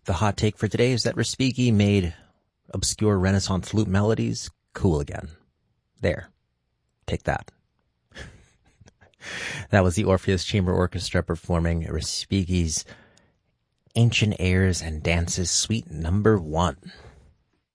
The hot take for today is that Respighi made obscure Renaissance flute melodies cool again. There. Take that. That was the Orpheus Chamber Orchestra performing Respighi's Ancient Airs and Dances Suite No. 1.